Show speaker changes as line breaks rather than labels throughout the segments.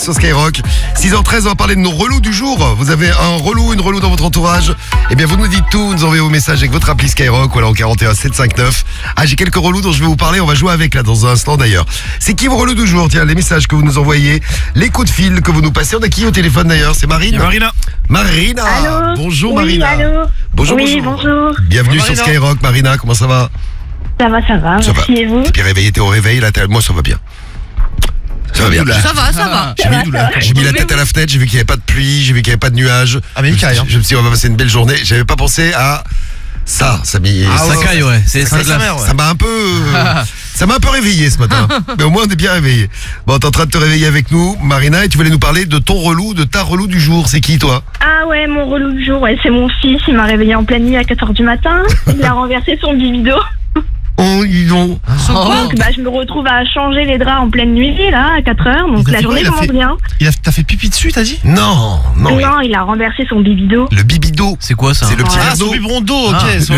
sur Skyrock. 6h13, on va parler de nos relous du jour. Vous avez un relou, une relou dans votre entourage? Eh bien, vous nous dites tout, nous envoyez vos messages avec votre appli Skyrock ou alors au 41 759. Ah, j'ai quelques relous dont je vais vous parler, on va jouer avec là dans un instant d'ailleurs. C'est qui vos relous du jour? Tiens, les messages que vous nous envoyez, les coups de fil que vous nous passez. On a qui au téléphone d'ailleurs? C'est Marine? Marina.
Allô.
Bonjour
Oui,
Marina.
allô.
Bonjour,
oui, bonjour.
Bienvenue sur Skyrock, Marina, comment ça va?
Ça va, merci et vous?
T'es bien réveillé, t'es au réveil là? Moi ça va bien. Ça va bien.
Ça va.
J'ai mis la tête à la fenêtre, j'ai vu qu'il n'y avait pas de pluie, j'ai vu qu'il n'y avait pas de nuages.
Ah mais nickel.
Je me suis dit on va passer une belle journée. J'avais pas pensé à ça. Ça
caille, ouais. C'est ça
m'a un peu réveillé ce matin. Mais au moins on est bien réveillé. Bon, t'es en train de te réveiller avec nous, Marina, et tu voulais nous parler de ton relou, de ta relou du jour. C'est qui toi?
Ah ouais, mon relou du jour, c'est mon fils. Il m'a réveillé en pleine nuit à 4h du matin. Il a renversé son bibido.
Oh, ils ont.
Donc je me retrouve à changer les draps en pleine nuit là à 4h. Donc la journée commence bien.
T'as fait pipi dessus, t'as dit?
Non.
Non, il a renversé son bibido.
Le bibido.
C'est quoi ça?
C'est le petit verre
son
d'eau.
biberon d'eau, ok.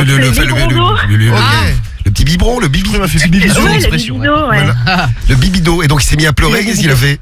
Le petit biberon, le bibido.
Il m'a fait bibido.
Ouais, le bibido, ouais.
Voilà. Le bibido. Et donc il s'est mis à pleurer, qu'est-ce qu'il a fait?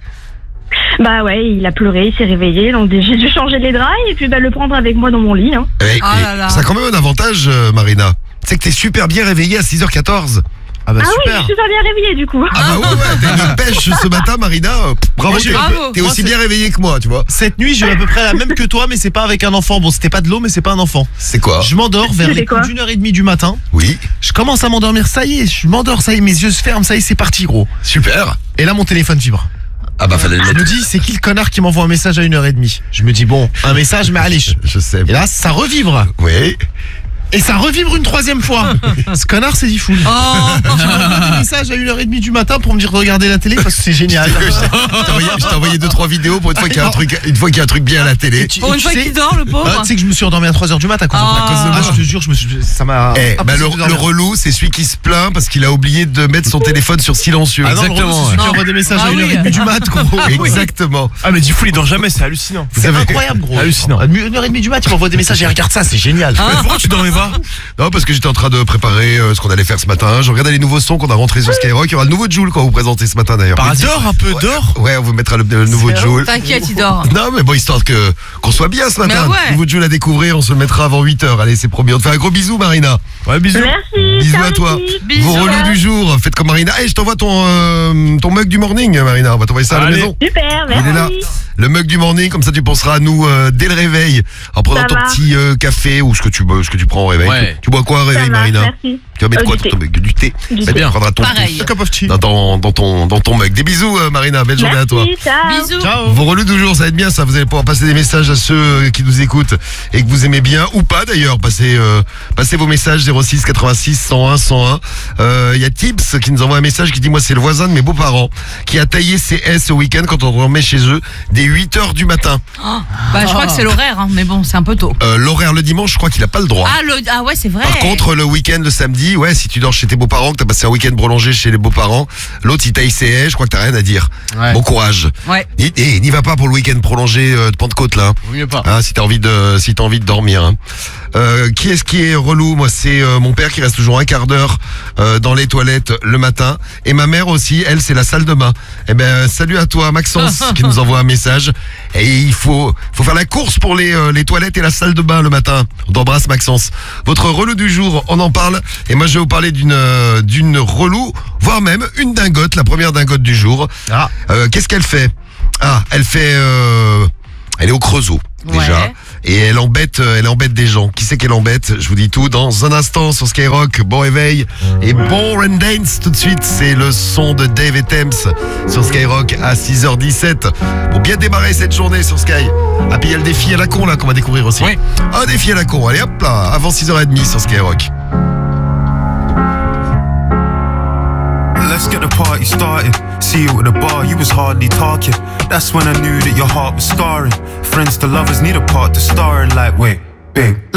Bah ouais, il a pleuré, il s'est réveillé. Donc j'ai dû changer les draps et puis le prendre avec moi dans mon lit. Hein.
Ça a quand même un avantage, Marina. C'est que t'es super bien réveillé à 6h14.
Ah bah
oui,
super.
je suis pas bien réveillée du coup.
Ah bah ouais, t'as une pêche ce matin, Marina. Bravo, t'es aussi bien réveillé que moi, tu vois.
Cette nuit, j'ai eu à peu près la même que toi, mais c'est pas avec un enfant. Bon, c'était pas de l'eau, mais c'est pas un enfant.
C'est quoi?
Je m'endors vers les coups d'1h30 du matin.
Oui.
Je commence à m'endormir, ça y est, je m'endors, ça y est, mes yeux se ferment, ça y est, c'est parti, gros.
Super.
Et là, mon téléphone vibre.
Ah bah fallait le
Je
mettre.
me dis, c'est qui le connard qui m'envoie un message à 1h30? Je me dis, bon, un message, mais allez.
Je sais.
Et là, ça revibre.
Oui.
Et ça revibre une troisième fois. Ce connard, c'est dit fou. Je m'envoie un message à 1h30 du matin pour me dire de regarder la télé parce que c'est génial.
Je t'ai envoyé 2-3 vidéos pour une fois qu'il y a un truc bien à la télé.
Pour une fois qu'il dort, le pauvre.
Tu sais que je me suis endormi à 3h du matin à cause de moi. Je te jure, ça m'a.
Le relou, c'est celui qui se plaint parce qu'il a oublié de mettre son téléphone sur silencieux.
Ah non, exactement. C'est celui qui envoie des messages à 1h30 du mat, gros.
Exactement.
Ah mais du coup il dort jamais, c'est hallucinant.
C'est incroyable, gros.
Hallucinant.
À 1h30 du mat, il m'envoie des messages et regarde ça, c'est génial.
Mais pourquoi tu dormais pas?
Non, parce que j'étais en train de préparer ce qu'on allait faire ce matin. Je regardais les nouveaux sons qu'on a rentrés sur Skyrock. Il y aura le nouveau Joule qu'on va vous présenter ce matin d'ailleurs.
Dors un peu, dors.
Ouais, on vous mettra le nouveau Joule.
T'inquiète, il dort.
Non, mais bon, histoire qu'on soit bien ce matin.
Ouais.
Nouveau Joule à découvrir, on se le mettra avant 8h. Allez, c'est promis. On te fait un gros bisou, Marina.
Ouais, bisous.
Merci.
Bisous
ciao,
à toi.
les filles.
Vos relous du jour, faites comme Marina. Je t'envoie ton mug du morning, Marina. On va t'envoyer ça à la maison.
Super,
Il est là.
merci.
Le mug du morning, comme ça tu penseras à nous dès le réveil, en prenant ton petit café ou ce que tu prends au réveil.
Ouais.
Tu bois quoi au réveil,
Ça marche,
Marina?
merci.
Tu vas mettre quoi
Du
dans ton mug? Du thé.
Du
Bah,
thé.
tu prendras ton
Pareil.
Cup of tea.
dans ton mug. Des bisous, Marina. Belle journée à toi.
Merci, ciao.
Bisous.
Ciao.
Vos relous du jour, ça va être bien ça. Vous allez pouvoir passer des messages à ceux qui nous écoutent et que vous aimez bien ou pas d'ailleurs. Passez vos messages 06 86 101 101. Il y a Tips qui nous envoie un message qui dit moi c'est le voisin de mes beaux-parents qui a taillé ses S au week-end quand on dormait chez eux dès 8h du matin.
Je crois que c'est l'horaire, hein, mais bon, c'est un peu tôt.
L'horaire le dimanche, je crois qu'il a pas le droit.
Ah ouais, c'est vrai.
Par contre, le week-end, le samedi, ouais, si tu dors chez tes beaux-parents, que t'as passé un week-end prolongé chez les beaux-parents, l'autre il taille ses haies, je crois que t'as rien à dire.
Ouais.
Bon courage.
Ouais.
N'y va pas pour le week-end prolongé de Pentecôte là.
Vaut mieux pas.
Hein, si t'as envie de dormir. Hein. Qui est-ce qui est relou? Moi, c'est mon père qui reste toujours un quart d'heure dans les toilettes le matin, et ma mère aussi. Elle, c'est la salle de bain. Eh ben, salut à toi, Maxence, qui nous envoie un message. Et il faut faire la course pour les toilettes et la salle de bain le matin. On t'embrasse, Maxence. Votre relou du jour, on en parle. Et moi, je vais vous parler d'une relou, voire même une dingote, la première dingote du jour. Qu'est-ce qu'elle fait? Elle est au Creusot, déjà.
Ouais.
Et elle embête des gens. Qui c'est qu'elle embête? Je vous dis tout dans un instant sur Skyrock. Bon réveil et bon Rain Dance tout de suite. C'est le son de Dave et Thames sur Skyrock à 6h17. Pour bien démarrer cette journée sur Sky. Ah, puis il y a le défi à la con là qu'on va découvrir aussi.
Oui.
Un défi à la con. Allez hop là, avant 6h30 sur Skyrock.
Let's get the party started. See you at the bar, you was hardly talking. That's when I knew that your heart was scarring. Friends to lovers need a part to star in, like, wait, babe.